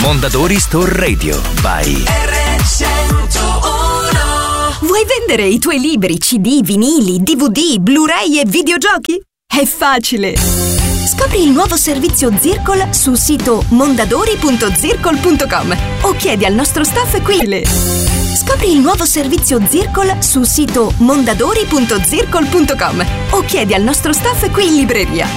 Mondadori Store Radio by Vuoi vendere i tuoi libri, CD, vinili, DVD, Blu-ray e videogiochi? È facile! Scopri il nuovo servizio Zircol sul sito mondadori.zircol.com o chiedi al nostro staff qui. Scopri il nuovo servizio Zircol sul sito mondadori.zircol.com o chiedi al nostro staff qui in libreria.